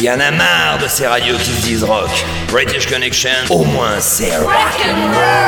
Y en a marre de ces radios qui se disent rock. British Connection, au moins c'est rock and roll.